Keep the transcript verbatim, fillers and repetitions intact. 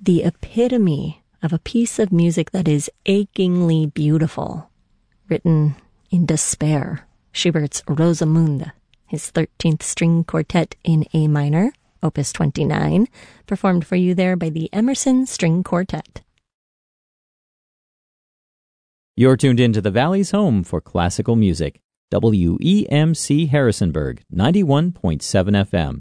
the epitome of a piece of music that is achingly beautiful, written in despair. Schubert's Rosamunde, his thirteenth string quartet in A minor, opus twenty-nine, performed for you there by the Emerson String Quartet. You're tuned in to the Valley's home for classical music, W E M C Harrisonburg, ninety-one point seven F M.